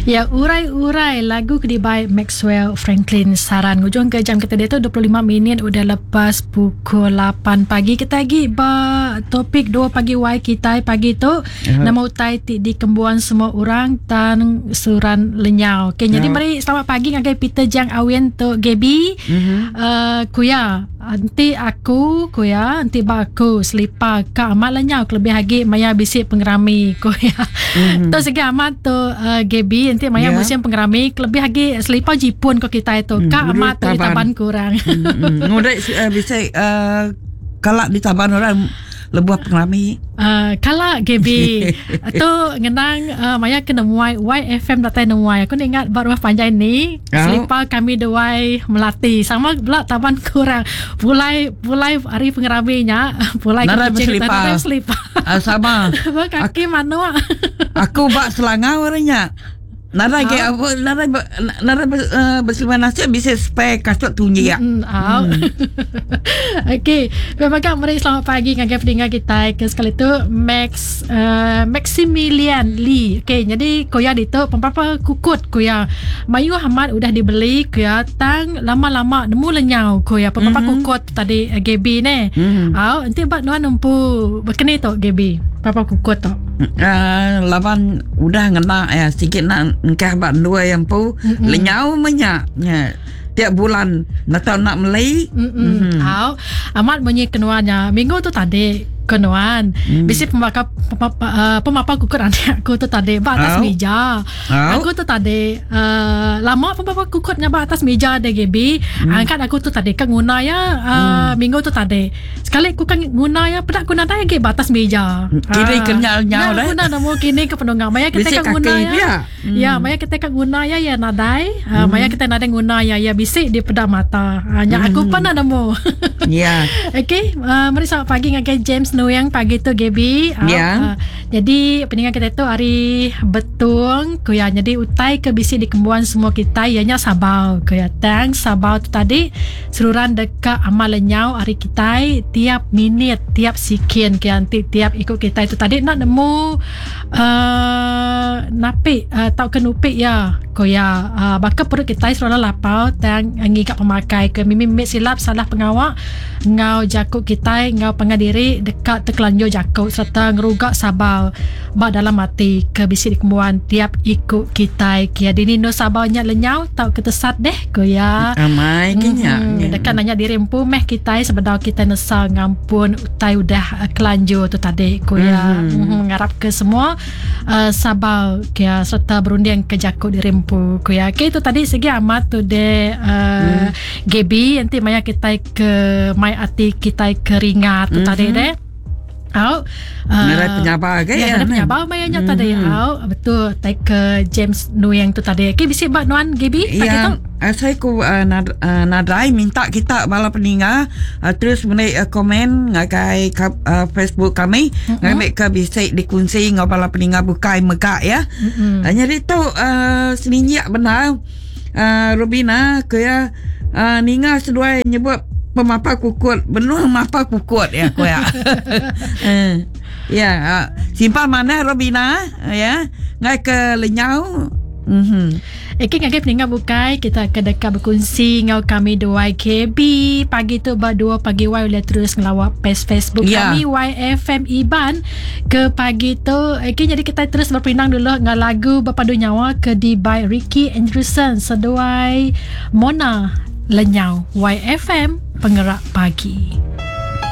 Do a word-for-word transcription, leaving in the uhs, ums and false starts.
Ya, urai-urai lagu Kedibai Maxwell Franklin Saran. Hujung ke jam kita dia tu dua puluh lima minit udah lepas pukul lapan pagi. Kita lagi ba topik dua pagi wai kita pagi tu. Uh-huh. Nama utai ti di kembuan semua orang dan suran lenyau. Okay, uh-huh. Jadi mari selamat pagi ngagai Peter Jang Awen tu Gaby. Uh-huh. Uh, kuya, nanti aku kuya, nanti ba aku selipa ka amat lenyau lebih lagi maya bisik pengerami kuya. Uh-huh. Tu segi amat tu uh, Gaby nanti maya yeah. musim pengerami lebih lagi selipau jipun ko kita itu hmm, ka amat tu taban kurang. Hmm, ngudai uh, bisa uh, kalak di taban orang lebuah pengerami. Uh, kalak Gaby tu ngenang uh, maya kena muai Y F M datai muai. Aku ingat baru panjang ni oh. selipau kami dewai melatih sama pula taban kurang. Pulai pulai hari pengeraminya pulai kita selipau. Selipau. Uh, sama. Kaki mana? Aku bak selangau orangnya. Nara ke apa nara nara berselima nasib bisa spare kasut tunji ya. Hmm. Okey, memang mari selamat pagi ngagai pendengar kita ke sekali tu Max uh, Maximilian Lee. Okey, jadi koya itu papa kukut koya. Mayu Ahmad udah dibeli koya tang lama-lama nemu lenyau koya papa mm-hmm. kukut tadi uh, Gaby ni. Mm-hmm. Au nanti bak nuan nempu berkeni tu Gaby. Papa kukut tu. Uh, lawan udah ngena ya sikit nak engkah bak dua yang pu mm-hmm. lenyau menyak ya. Tiap bulan nak tahu nak melai. Mm-hmm. Au amat bunyi kenuannya minggu tu tadi kenuan mm. bisi pemaka uh, pemapa kukut anak aku tu tadi bak atas oh. meja. Oh. Aku tu tadi uh, lama pemapa kukutnya bak atas meja deh Gaby. Mm. Angkat aku tu tadi kan guna ya uh, mm. minggu tu tadi. Sekali aku kan guna ya pedak guna dah ke atas meja. Kini uh, kenyal nyau dah. Guna namo kini ke penunggang. Maya kita kan guna ya. Mm. Ya, maya kita kan guna ya ya nadai. Uh, mm. Maya kita nadai guna ya ya bisik di pedak mata. Hanya uh, mm. aku pun ada namo. Ya. Okey, uh, mari selamat pagi ngagai James Nuyang pagi tu Gaby. Uh, yeah. uh, jadi pendengar kita tu hari betul kuya. Jadi utai ke bisi di kembuan semua kita ianya Sabau kuya. Thanks Sabau tu tadi seluruhan dekat amal lenyau hari kita tiap minit tiap sekian kuya nanti tiap ikut kita itu tadi nak nemu uh, napi uh, tau kenupik ya kuya. Uh, baka perut kita seluruhan lapau tang ngikat pemakai ke mimi mimi silap salah pengawak ngau jakuk kita ngau pengadiri dekat terkelanjur jakuk serta ngerugak Sabau bak dalam mati ke bisi di kembuan tiap ikut kita kia dini no Sabau nya lenyau tau ketesat deh ko ya amai kenya mm-hmm. dekat nanya diri empu meh kita sebedau kita nesa ngampun utai udah uh, kelanjur tu tadi ko ya mm-hmm. mm-hmm. ngarap ke semua uh, Sabau kia serta berunding ke jakuk diri empu ko ya okay, itu tadi segi amat tu de uh, mm. Gaby nanti maya kita ke mai ati kita keringat tu mm-hmm. tadi deh. Au, Nara uh, penyaba ke ya? Nara penyaba mayanya hmm. tadi. Au, betul. Tai ke James Nuyang tu tadi. Okey, bisi bak nuan Gaby ya, uh, saya ku uh, nad, uh, nadai minta kita bala pendengar uh, terus menaik uh, komen ngagai uh, Facebook kami mm-hmm. ngai ke bisi dikunci ngau bala pendengar bukai megak ya. Mm-hmm. Uh, jadi tu uh, seninjak benar uh, Robina ke ya uh, ninga seduai nyebut pemapa kukut benuh mapa kukut ya ko ya. uh, ya uh, simpan mana Robina uh, ya ngai ke lenyau. Mhm. Eki ngagai pendengar bukai kita ke dekat berkongsi ngau kami dua Gaby pagi tu berdua pagi wai boleh terus ngelawak page Facebook yeah. kami Y F M Iban ke pagi tu. Eki jadi kita terus berpinang dulu dengan lagu Berpadu Nyawa ke di by Ricky Anderson seduai Mona Lenyau Y F M Penggerak Pagi.